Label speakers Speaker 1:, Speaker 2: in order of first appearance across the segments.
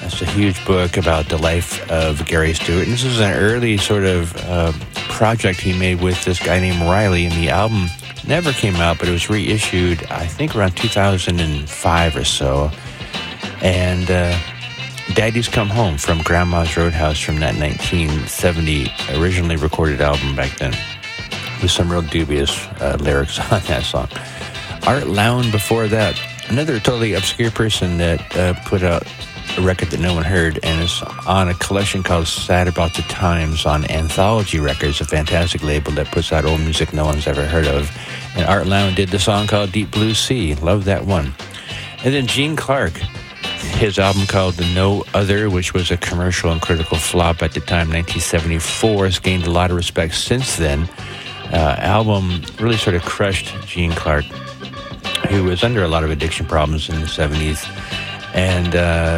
Speaker 1: It's a huge book about the life of Gary Stewart. And this is an early sort of project he made with this guy named Riley. And the album never came out, but it was reissued, I think, around 2005 or so. And Daddy's Come Home from Grandma's Roadhouse from that 1970 originally recorded album back then, with some real dubious lyrics on that song. Art Lown before that, another totally obscure person that put out a record that no one heard, and it's on a collection called Sad About the Times on Anthology Records, a fantastic label that puts out old music no one's ever heard of. And Art Lown did the song called Deep Blue Sea. Love that one. And then Gene Clark, his album called The No Other, which was a commercial and critical flop at the time, 1974, has gained a lot of respect since then. Album really sort of crushed Gene Clark, who was under a lot of addiction problems in the 70s. And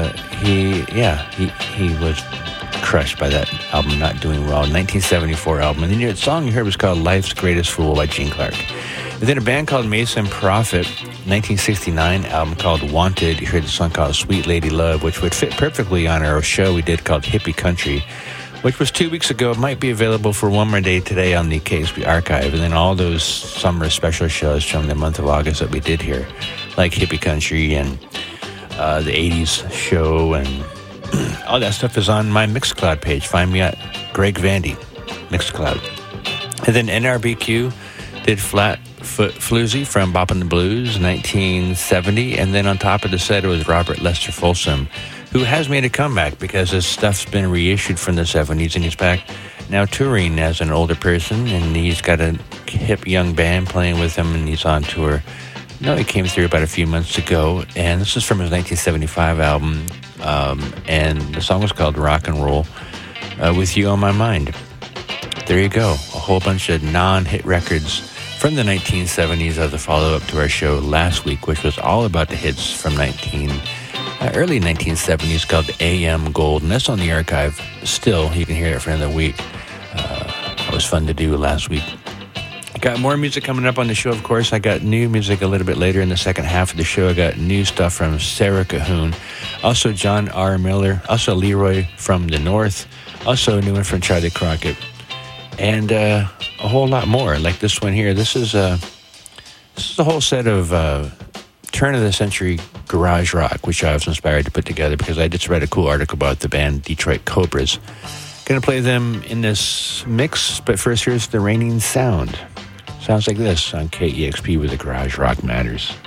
Speaker 1: he was crushed by that album not doing well. 1974 album. And then the song you heard was called Life's Greatest Fool by Gene Clark. And then a band called Mason Prophet, 1969 album called Wanted. You heard the song called Sweet Lady Love, which would fit perfectly on our show we did called Hippie Country, which was 2 weeks ago. It might be available for one more day today on the KSB archive. And then all those summer special shows from the month of August that we did here, like Hippie Country and the 80s show, and all that stuff is on my Mixcloud page. Find me at Greg Vandy, Mixcloud. And then NRBQ did Flatfoot Floozy from Boppin' the Blues, 1970. And then on top of the set, it was Robert Lester Folsom, who has made a comeback because his stuff's been reissued from the 70s, and he's back now touring as an older person, and he's got a hip young band playing with him, and he's on tour. No, he came through about a few months ago, and this is from his 1975 album, and the song was called Rock and Roll With You on My Mind. There you go, a whole bunch of non-hit records from the 1970s as a follow-up to our show last week, which was all about the hits from early 1970s called AM Gold, and that's on the archive still. You can hear it for another week. It was fun to do last week. Got more music coming up on the show, of course. I got new music a little bit later in the second half of the show. I got new stuff from Sarah Cahoon, also John R. Miller, also Leroy from the North, also a new one from Charlie Crockett, and a whole lot more, like this one here. This is a whole set of turn-of-the-century garage rock, which I was inspired to put together because I just read a cool article about the band Detroit Cobras. Going to play them in this mix, but first here's The Raining Sound. Sounds like this on KEXP, where the garage rock matters.